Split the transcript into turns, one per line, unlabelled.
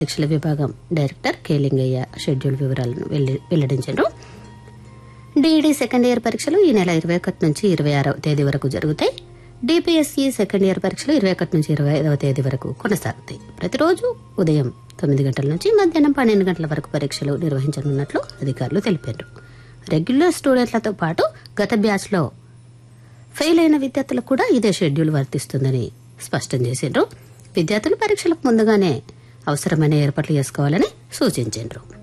పరీక్షల విభాగం director K Lingaiah schedule వివరాలను వెల్లడించారు. డిఈడి సెకండ్ ఇయర్ పరీక్షలు ఈ నెల 21 నుంచి 26వ తేదీ వరకు జరుగుతాయి. డిపిఎస్సి సెకండ్ ఇయర్ పరీక్షలు 21 నుంచి 25వ తేదీ వరకు కొనసాగుతాయి. ప్రతిరోజు ఉదయం 9 గంటల నుంచి మధ్యాహ్నం 12 గంటల వరకు పరీక్షలు నిర్వహించనున్నట్లు అధికారులు తెలిపారు. రెగ్యులర్ స్టూడెంట్లతో పాటు గత బ్యాచ్ లో ఫెయిల్ అయిన విద్యార్థులకు కూడా ఇదే షెడ్యూల్ వర్తిస్తుందని స్పష్టం చేశారు. విద్యార్థులు పరీక్షలకు ముందుగానే అవసరమైన ఏర్పాట్లు చేసుకోవాలని సూచించారు.